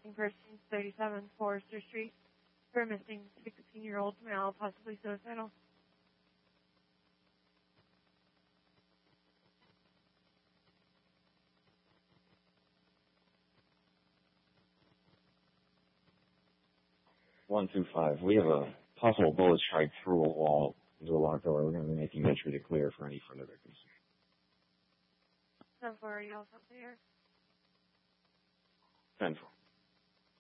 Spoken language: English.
person, 37 Forester Street, for a missing 16-year-old male, possibly suicidal. (125) We have a possible bullet strike through a wall into a locked door. We're going to be making entry to clear for any further victims. 10-4, are you also clear? 10-4.